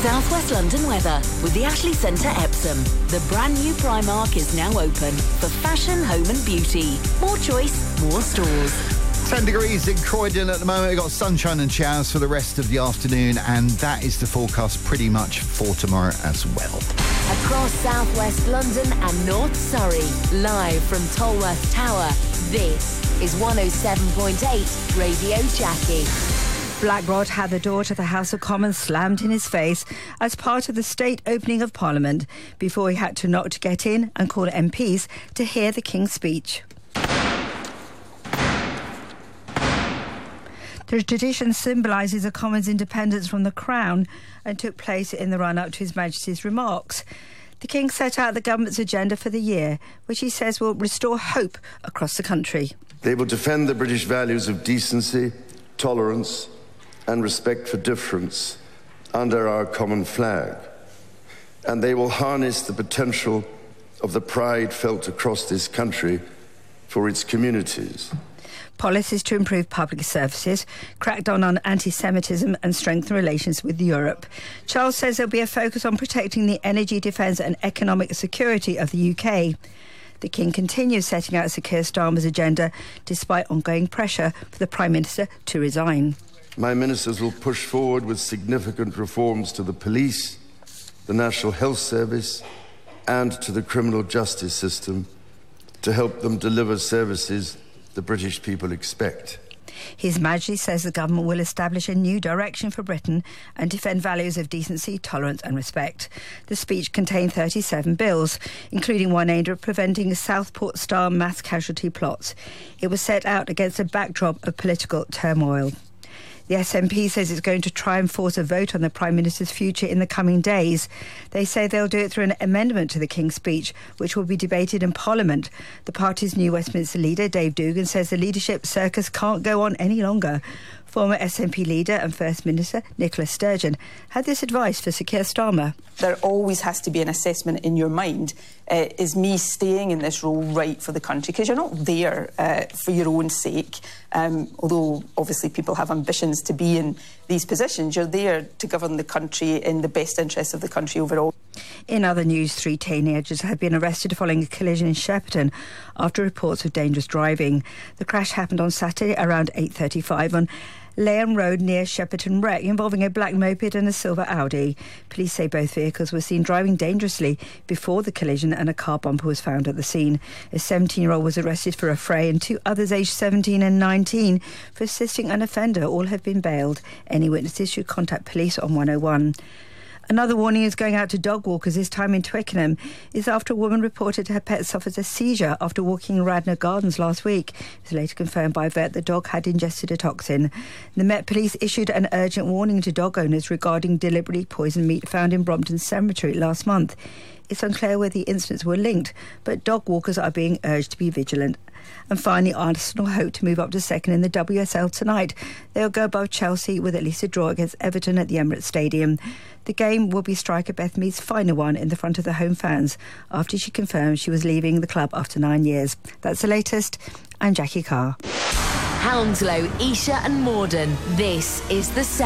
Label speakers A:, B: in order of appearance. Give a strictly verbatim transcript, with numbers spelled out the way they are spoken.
A: South West London weather with the Ashley Centre Epsom. The brand new Primark is now open for fashion, home and beauty. More choice, more stores.
B: ten degrees in Croydon at the moment. We've got sunshine and showers for the rest of the afternoon, and that is the forecast pretty much for tomorrow as well.
A: Across South West London and North Surrey, live from Tolworth Tower, this is one oh seven point eight Radio Jackie.
C: Black Rod had the door to the House of Commons slammed in his face as part of the state opening of Parliament before he had to knock to get in and call M Ps to hear the King's speech. The tradition symbolises the Commons' independence from the Crown and took place in the run-up to His Majesty's remarks. The King set out the government's agenda for the year, which he says will restore hope across the country.
D: They will defend the British values of decency, tolerance and respect for difference under our common flag. And they will harness the potential of the pride felt across this country for its communities.
C: Policies to improve public services, crack down on anti-Semitism and strengthen relations with Europe. Charles says there'll be a focus on protecting the energy, defence and economic security of the U K. The King continues setting out Sir Keir Starmer's agenda despite ongoing pressure for the Prime Minister to resign.
D: My ministers will push forward with significant reforms to the police, the National Health Service and to the criminal justice system to help them deliver services the British people expect.
C: His Majesty says the government will establish a new direction for Britain and defend values of decency, tolerance and respect. The speech contained thirty-seven bills, including one aimed at preventing Southport-style mass casualty plots. It was set out against a backdrop of political turmoil. The S N P says it's going to try and force a vote on the Prime Minister's future in the coming days. They say they'll do it through an amendment to the King's speech, which will be debated in Parliament. The party's new Westminster leader, Dave Dugan, says the leadership circus can't go on any longer. Former S N P leader and First Minister Nicola Sturgeon had this advice for Sir Keir Starmer.
E: There always has to be an assessment in your mind. Uh, is me staying in this role right for the country? Because you're not there uh, for your own sake. Um, although obviously people have ambitions to be in these positions, you're there to govern the country in the best interests of the country overall.
C: In other news, three teenagers have been arrested following a collision in Shepperton after reports of dangerous driving. The crash happened on Saturday around eight thirty-five on Leham Road near Shepperton Wreck, involving a black moped and a silver Audi. Police say both vehicles were seen driving dangerously before the collision and a car bumper was found at the scene. A seventeen-year-old was arrested for a fray and two others aged seventeen and nineteen for assisting an offender. All have been bailed. Any witnesses should contact police on one oh one. Another warning is going out to dog walkers, this time in Twickenham, is after a woman reported her pet suffered a seizure after walking in Radnor Gardens last week. It was later confirmed by a vet the dog had ingested a toxin. The Met Police issued an urgent warning to dog owners regarding deliberately poisoned meat found in Brompton Cemetery last month. It's unclear whether the incidents were linked, but dog walkers are being urged to be vigilant. And finally, Arsenal hope to move up to second in the W S L tonight. They'll go above Chelsea with at least a draw against Everton at the Emirates Stadium. The game will be striker Beth Mead's final one in the front of the home fans after she confirmed she was leaving the club after nine years. That's the latest. I'm Jackie Carr.
A: Hounslow, Esher and Morden. This is the